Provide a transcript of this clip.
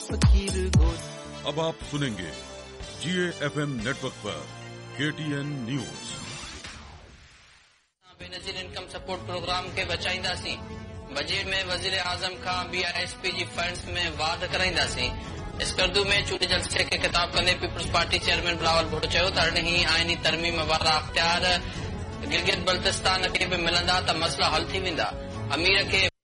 अब आप सुनेंगे GAFM नेटवर्क पर KTN news. Benazir income support programme के बचाईंदासीं। बजट में वजीर आजम का BISP जी फंड्स में वाद कराईंदासीं। स्कर्दू में चूंडी जलसे के खिताब कंदे peoples party chairman Bilawal Bhutto चयो त अरिड़हीं आइनी तरमीम वारा अख्तियार गिलगित बल्तिस्तान खे बि मिलंदा त मसला हल थी वेंदा। अमीर खे